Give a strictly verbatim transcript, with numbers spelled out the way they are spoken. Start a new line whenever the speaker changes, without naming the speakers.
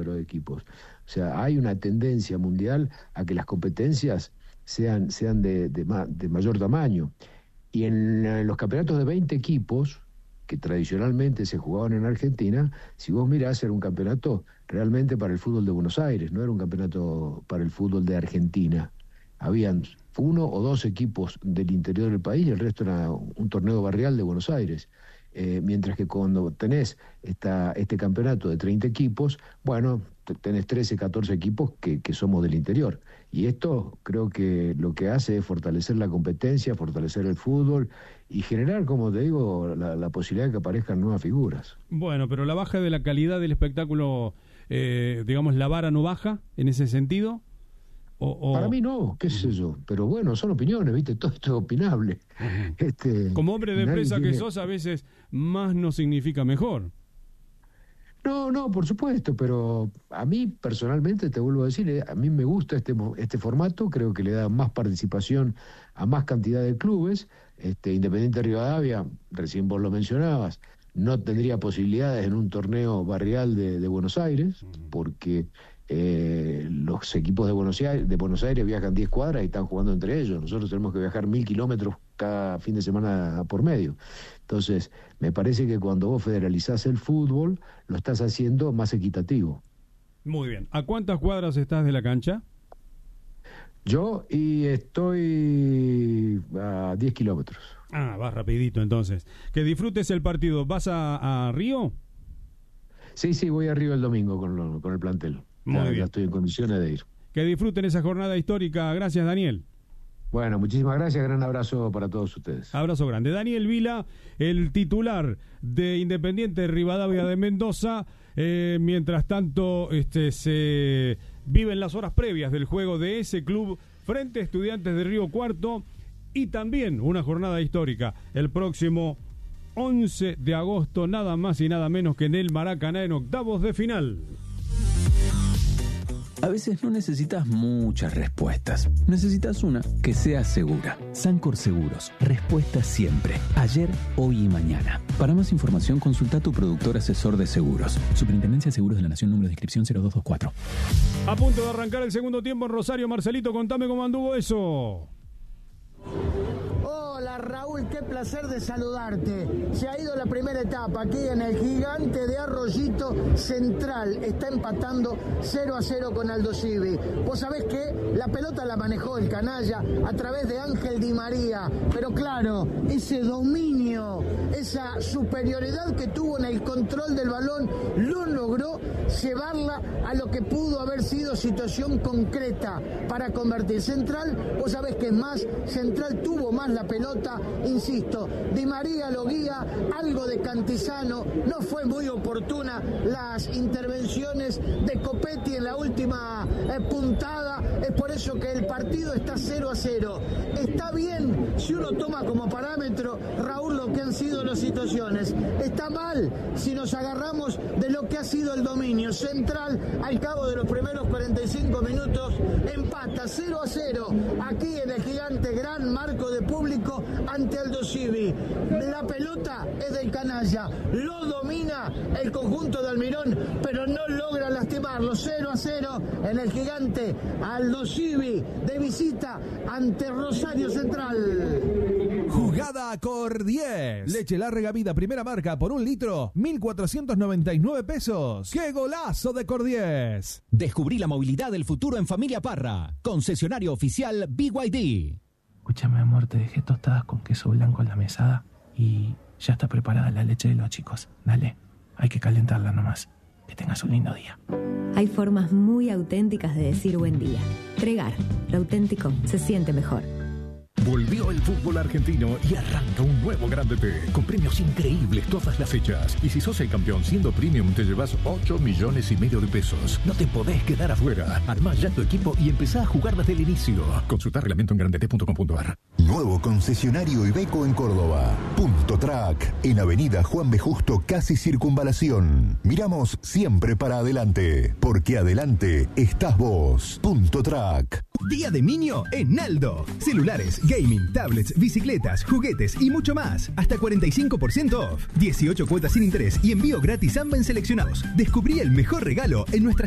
número de equipos. O sea, hay una tendencia mundial a que las competencias sean, sean de, de, ma, de mayor tamaño. Y en, en los campeonatos de veinte equipos, que tradicionalmente se jugaban en Argentina, si vos mirás, era un campeonato realmente para el fútbol de Buenos Aires, no era un campeonato para el fútbol de Argentina. Habían uno o dos equipos del interior del país y el resto era un torneo barrial de Buenos Aires. Eh, mientras que cuando tenés esta, este campeonato de treinta equipos, bueno, tenés trece, catorce equipos que, que somos del interior. Y esto creo que lo que hace es fortalecer la competencia, fortalecer el fútbol y generar, como te digo, la, la posibilidad de que aparezcan nuevas figuras.
Bueno, pero la baja de la calidad del espectáculo, eh, digamos, ¿la vara no baja en ese sentido? O, o...
Para mí no, qué sé yo, pero bueno, son opiniones, ¿viste? Todo esto es opinable. Este,
Como hombre de empresa
tiene...
que sos, a veces más no significa mejor.
No, no, por supuesto, pero a mí personalmente, te vuelvo a decir, a mí me gusta este, este formato, creo que le da más participación a más cantidad de clubes. Este, Independiente Rivadavia, recién vos lo mencionabas, no tendría posibilidades en un torneo barrial de, de Buenos Aires, porque... Eh, los equipos de Buenos Aires, de Buenos Aires viajan diez cuadras y están jugando entre ellos. Nosotros tenemos que viajar mil kilómetros cada fin de semana por medio. Entonces, me parece que cuando vos federalizás el fútbol, lo estás haciendo más equitativo.
Muy bien. ¿A cuántas cuadras estás de la cancha?
Yo y estoy a diez kilómetros.
Ah, vas rapidito entonces. Que disfrutes el partido. ¿Vas a, a Río?
Sí, sí, voy a Río el domingo con, lo, con el plantel.
Muy
ya,
bien.
Ya estoy en condiciones de ir.
Que disfruten esa jornada histórica. Gracias, Daniel.
Bueno, muchísimas gracias. Gran abrazo para todos ustedes.
Abrazo grande. Daniel Vila, el titular de Independiente Rivadavia de Mendoza. Eh, mientras tanto, este, se viven las horas previas del juego de ese club frente a Estudiantes de Río Cuarto. Y también una jornada histórica el próximo once de agosto, nada más y nada menos que en el Maracaná, en octavos de final.
A veces no necesitas muchas respuestas. Necesitas una que sea segura. Sancor Seguros. Respuesta siempre. Ayer, hoy y mañana. Para más información, consulta a tu productor asesor de seguros. Superintendencia de Seguros de la Nación, número de inscripción cero dos dos cuatro.
A punto de arrancar el segundo tiempo en Rosario. Marcelito, contame cómo anduvo eso.
Hola Raúl, qué placer de saludarte. Se ha ido la primera etapa aquí en el Gigante de Arroyito. Central está empatando cero a cero con Aldo Civi. Vos sabés que la pelota la manejó el canalla a través de Ángel Di María, pero claro, ese dominio, esa superioridad que tuvo en el control del balón, lo logró llevarla a lo que pudo haber sido situación concreta para convertir. Central, vos sabés que es más, Central tuvo más la pelota, insisto, Di María lo guía, algo de Cantizano, no fue muy oportuna las intervenciones de Copetti en la última eh, puntada, es por eso que el partido está cero a cero. Está bien si uno toma como parámetro, Raúl, lo que han sido las situaciones, está mal si nos agarramos de lo que ha sido el dominio. Central, al cabo de los primeros cuarenta y cinco minutos, empata cero a cero aquí en el Gigante, gran marco de público ante Aldo Civi. La pelota es del canalla, lo domina el conjunto de Almirón, pero no logra lastimarlo. Cero a cero en el Gigante, Aldo Civi de visita ante Rosario Central.
Jugada Cor diez. Leche Larga Vida, primera marca, por un litro, mil cuatrocientos noventa y nueve pesos. ¡Qué golazo de Cor diez!
Descubrí la movilidad del futuro en Familia Parra. Concesionario oficial B Y D.
Escúchame, amor, te dejé tostadas con queso blanco en la mesada y ya está preparada la leche de los chicos. Dale, hay que calentarla nomás. Que tengas un lindo día.
Hay formas muy auténticas de decir buen día. Tregar, lo auténtico se siente mejor.
Volvió el fútbol argentino y arranca un nuevo Grande T, con premios increíbles todas las fechas. Y si sos el campeón siendo premium, te llevas ocho millones y medio de pesos. No te podés quedar afuera. Armá ya tu equipo y empezá a jugar desde el inicio. Consulta reglamento en grandete punto com punto ar.
Nuevo concesionario Iveco en Córdoba. Punto Track, en Avenida Juan B. Justo, casi Circunvalación. Miramos siempre para adelante, porque adelante estás vos. Punto Track.
Día de Niño en Aldo. Celulares, gaming, tablets, bicicletas, juguetes y mucho más. Hasta cuarenta y cinco por ciento off. dieciocho cuotas sin interés y envío gratis A M B A en seleccionados. Descubrí el mejor regalo en nuestra